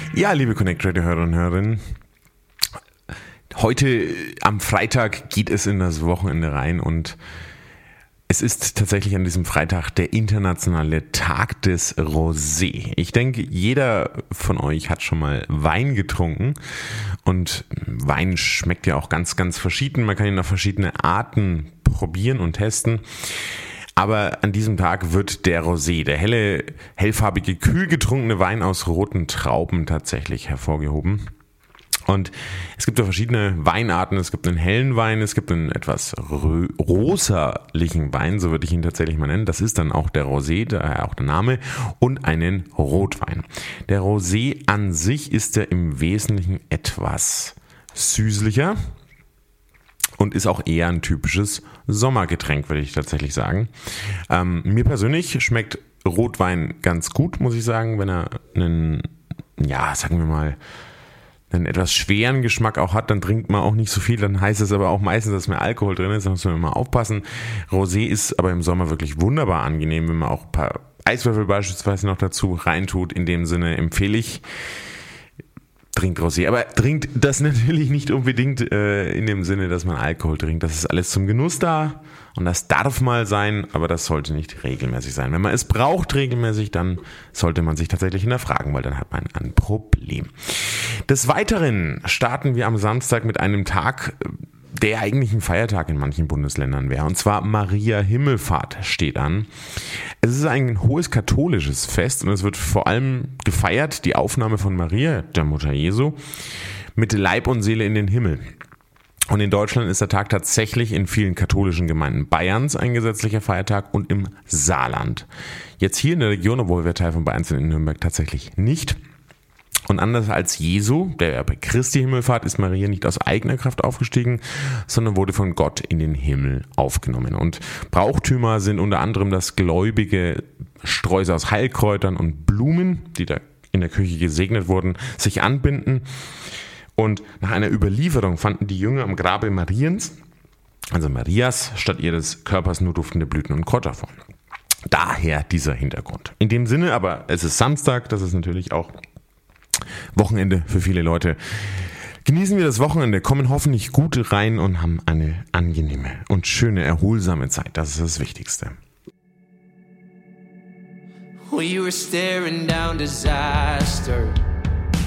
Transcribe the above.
Ja, liebe Connect Radio Hörer und Hörerinnen, heute am Freitag geht es in das Wochenende rein und es ist tatsächlich an diesem Freitag der internationale Tag des Rosé. Ich denke, jeder von euch hat schon mal Wein getrunken und Wein schmeckt ja auch ganz, ganz verschieden. Man kann ihn auf verschiedene Arten probieren und testen. Aber an diesem Tag wird der Rosé, der hellfarbige, kühl getrunkene Wein aus roten Trauben tatsächlich hervorgehoben. Und es gibt ja verschiedene Weinarten. Es gibt einen hellen Wein, es gibt einen etwas rosarlichen Wein, so würde ich ihn tatsächlich mal nennen. Das ist dann auch der Rosé, daher auch der Name, und einen Rotwein. Der Rosé an sich ist ja im Wesentlichen etwas süßlicher und ist auch eher ein typisches Sommergetränk, würde ich tatsächlich sagen. Mir persönlich schmeckt Rotwein ganz gut, muss ich sagen, wenn er einen, sagen wir mal, einen etwas schweren Geschmack auch hat, dann trinkt man auch nicht so viel, dann heißt es aber auch meistens, dass mehr Alkohol drin ist, da muss man immer aufpassen. Rosé ist aber im Sommer wirklich wunderbar angenehm, wenn man auch ein paar Eiswürfel beispielsweise noch dazu reintut. In dem Sinne empfehle ich, trinkt Rosé, aber trinkt das natürlich nicht unbedingt in dem Sinne, dass man Alkohol trinkt. Das ist alles zum Genuss da und das darf mal sein, aber das sollte nicht regelmäßig sein. Wenn man es braucht regelmäßig, dann sollte man sich tatsächlich hinterfragen, weil dann hat man ein Problem. Des Weiteren starten wir am Samstag mit einem Tag, der eigentlich ein Feiertag in manchen Bundesländern wäre. Und zwar Maria Himmelfahrt steht an. Es ist ein hohes katholisches Fest und es wird vor allem gefeiert, die Aufnahme von Maria, der Mutter Jesu, mit Leib und Seele in den Himmel. Und in Deutschland ist der Tag tatsächlich in vielen katholischen Gemeinden Bayerns ein gesetzlicher Feiertag und im Saarland. Jetzt hier in der Region, obwohl wir Teil von Bayern sind, in Nürnberg tatsächlich nicht. Und anders als Jesu, der bei Christi Himmelfahrt, ist Maria nicht aus eigener Kraft aufgestiegen, sondern wurde von Gott in den Himmel aufgenommen. Und Brauchtümer sind unter anderem das gläubige Sträuße aus Heilkräutern und Blumen, die da in der Küche gesegnet wurden, sich anbinden. Und nach einer Überlieferung fanden die Jünger am Grabe Mariens, also Marias, statt ihres Körpers nur duftende Blüten und Kräuter vor. Daher dieser Hintergrund. In dem Sinne, aber es ist Samstag, das ist natürlich auch Wochenende für viele Leute. Genießen wir das Wochenende, kommen hoffentlich gut rein und haben eine angenehme und schöne, erholsame Zeit. Das ist das Wichtigste. We were staring down disaster.